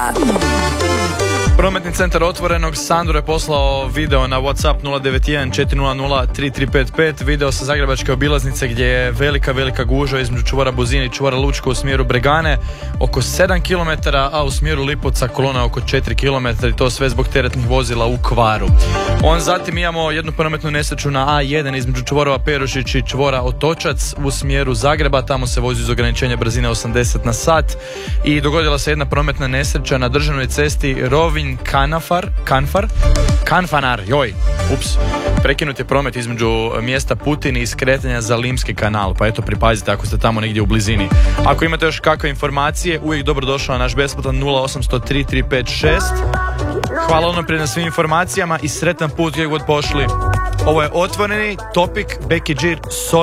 Prometni centar Otvorenog, Sandro je poslao video na WhatsApp 091 400 3355, video sa zagrebačke obilaznice gdje je velika gužva između čvora Buzin i čvora Lučko u smjeru Bregane, oko 7 km, a u smjeru Lipovca kolona oko 4 km i to sve zbog teretnih vozila u kvaru. Zatim imamo jednu prometnu nesreću na A1 između čvorova Perušić i čvora Otočac u smjeru Zagreba, tamo se vozi uz ograničenje brzine 80 na sat i dogodila se jedna prometna nesreća na državnoj cesti Rovinj Kanfanar, prekinut je promet između mjesta Putin i skretanja za Limski kanal, pa eto pripazite ako ste tamo negdje u blizini. Ako imate još kakve informacije, uvijek dobrodošao na naš besplatan 0800 3356. Hvala unaprijed na svim informacijama i sretan put gdje god pošli. Ovo je Otvoreni, Topik, Becky G,